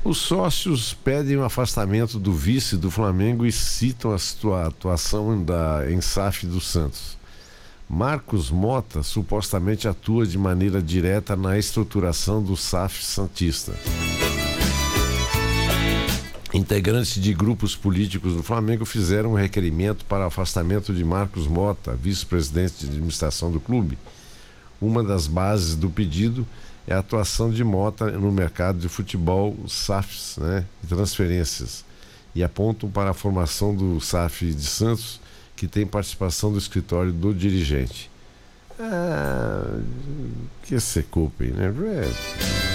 Os sócios pedem o afastamento do vice do Flamengo e citam a sua atuação em SAF do Santos. Marcos Mota supostamente atua de maneira direta na estruturação do SAF santista. Integrantes de grupos políticos do Flamengo fizeram um requerimento para o afastamento de Marcos Mota, vice-presidente de administração do clube. Uma das bases do pedido é a atuação de Mota no mercado de futebol, SAFs, e transferências, e apontam para a formação do SAF de Santos, que tem participação do escritório do dirigente. Que se culpem, né?